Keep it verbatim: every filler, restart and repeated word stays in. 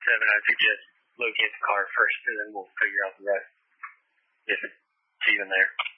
seven, I'd suggest locate the car first, and then we'll figure out the rest if it's even there.